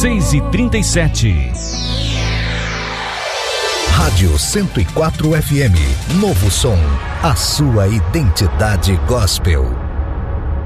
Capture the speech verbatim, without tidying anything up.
seis e trinta e sete. Rádio cento e quatro F M, Novo Som, a sua identidade gospel.